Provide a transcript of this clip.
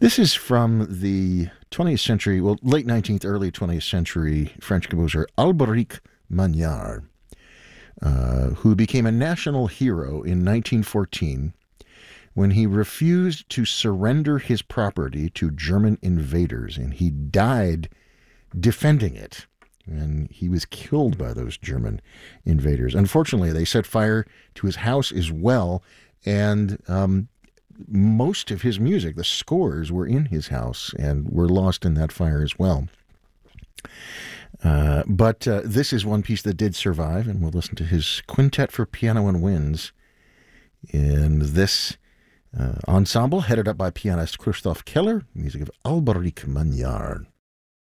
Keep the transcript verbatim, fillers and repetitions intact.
This is from the twentieth century, well, late nineteenth, early twentieth century French composer Albéric Magnard, uh, who became a national hero in nineteen fourteen when he refused to surrender his property to German invaders, and he died defending it. And he was killed by those German invaders. Unfortunately, they set fire to his house as well, and um, most of his music, the scores, were in his house and were lost in that fire as well. Uh, but uh, this is one piece that did survive, and we'll listen to his Quintet for Piano and Winds in this uh, ensemble, headed up by pianist Christoph Keller, music of Albéric Magnard.